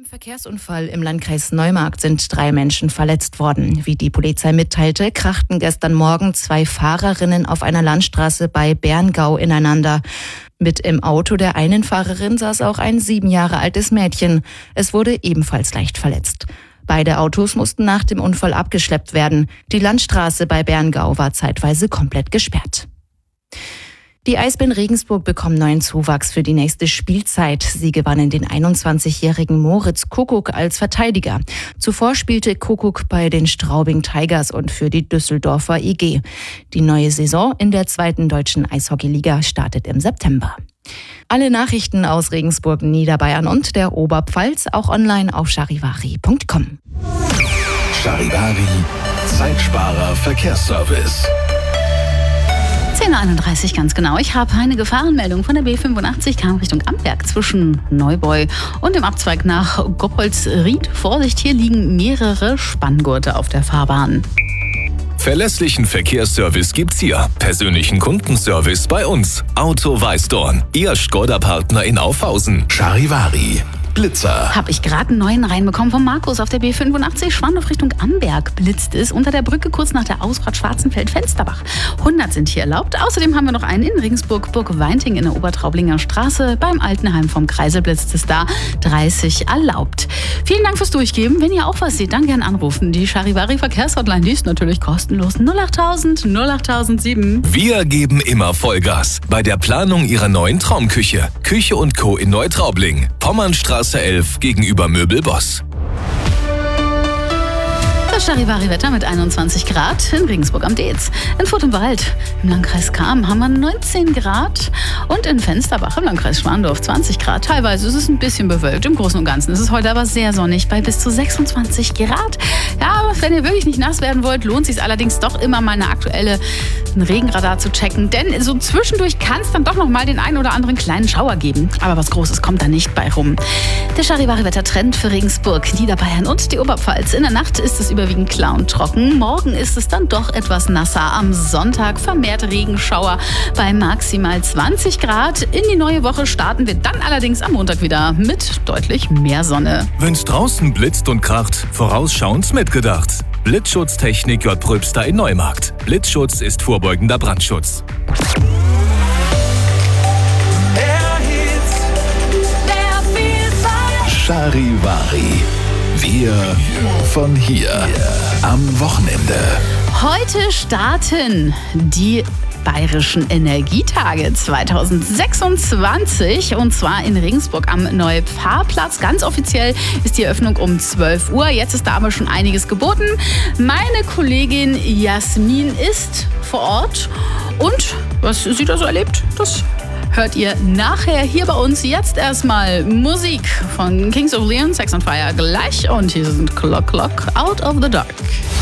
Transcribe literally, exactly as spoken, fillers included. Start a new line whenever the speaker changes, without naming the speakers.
Verkehrsunfall im Landkreis Neumarkt sind drei Menschen verletzt worden. Wie die Polizei mitteilte, krachten gestern Morgen zwei Fahrerinnen auf einer Landstraße bei Berngau ineinander. Mit im Auto der einen Fahrerin saß auch ein sieben Jahre altes Mädchen. Es wurde ebenfalls leicht verletzt. Beide Autos mussten nach dem Unfall abgeschleppt werden. Die Landstraße bei Berngau war zeitweise komplett gesperrt. Die Eisbären Regensburg bekommen neuen Zuwachs für die nächste Spielzeit. Sie gewannen den einundzwanzigjährigen Moritz Kuckuck als Verteidiger. Zuvor spielte Kuckuck bei den Straubing Tigers und für die Düsseldorfer I G. Die neue Saison in der zweiten deutschen Eishockeyliga startet im September. Alle Nachrichten aus Regensburg, Niederbayern und der Oberpfalz auch online auf charivari punkt com.
Charivari, Zeitsparer Verkehrsservice.
zehn Uhr einunddreißig ganz genau. Ich habe eine Gefahrenmeldung von der B fünfundachtzig, kam Richtung Amberg zwischen Neubeu und dem Abzweig nach Goppoldsried. Vorsicht, hier liegen mehrere Spanngurte auf der Fahrbahn.
Verlässlichen Verkehrsservice gibt's hier. Persönlichen Kundenservice bei uns. Auto Weißdorn. Ihr Skoda-Partner in Aufhausen. Charivari. Blitzer.
Habe ich gerade einen neuen reinbekommen von Markus auf der B fünfundachtzig. Schwandorf Richtung Amberg blitzt es unter der Brücke kurz nach der Ausfahrt Schwarzenfeld-Fensterbach. hundert sind hier erlaubt. Außerdem haben wir noch einen in Regensburg, Burg-Weinting in der Obertraublinger Straße. Beim Altenheim vom Kreisel blitzt es da. dreißig erlaubt. Vielen Dank fürs Durchgeben. Wenn ihr auch was seht, dann gerne anrufen. Die Charivari Verkehrshotline, die ist natürlich kostenlos. null achttausend null achttausend sieben.
Wir geben immer Vollgas bei der Planung Ihrer neuen Traumküche. Küche und Co. in Neutraubling. Pommernstraße elf gegenüber Möbelboss.
Das Charivari-Wetter mit einundzwanzig Grad in Regensburg am Deetz. In Furt im Wald im Landkreis Cham haben wir neunzehn Grad und in Fensterbach im Landkreis Schwandorf zwanzig Grad. Teilweise ist es ein bisschen bewölkt. Im Großen und Ganzen ist es heute aber sehr sonnig bei bis zu sechsundzwanzig Grad. Ja, wenn ihr wirklich nicht nass werden wollt, lohnt es sich allerdings doch immer mal eine aktuelle Regenradar zu checken. Denn so zwischendurch kann es dann doch noch mal den einen oder anderen kleinen Schauer geben. Aber was Großes kommt da nicht bei rum. Der Charivari-Wetter-Trend für Regensburg, Niederbayern und die Oberpfalz. In der Nacht ist es überwiegend klar und trocken. Morgen ist es dann doch etwas nasser. Am Sonntag vermehrt Regenschauer bei maximal zwanzig Grad. In die neue Woche starten wir dann allerdings am Montag wieder mit deutlich mehr Sonne.
Wenn's draußen blitzt und kracht, vorausschauend mitgedacht. Blitzschutztechnik J. Pröbster in Neumarkt. Blitzschutz ist vorbeugender Brandschutz. Charivari. Wir von hier. Am Wochenende.
Heute starten die Bayerischen Energietage zweitausendsechsundzwanzig und zwar in Regensburg am Neupfarrplatz. Ganz offiziell ist die Eröffnung um zwölf Uhr. Jetzt ist da aber schon einiges geboten. Meine Kollegin Jasmin ist vor Ort und was sie da so erlebt, das hört ihr nachher hier bei uns. Jetzt erstmal Musik von Kings of Leon, Sex on Fire gleich und hier sind Clock Clock Out of the Dark.